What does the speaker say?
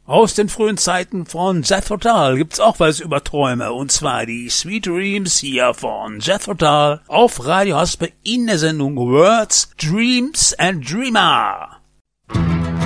Aus den frühen Zeiten von Jethro Tull gibt's auch was über Träume, und zwar die Sweet Dreams hier von Jethro Tull auf Radio Haspe in der Sendung Words, Dreams and Dreamer.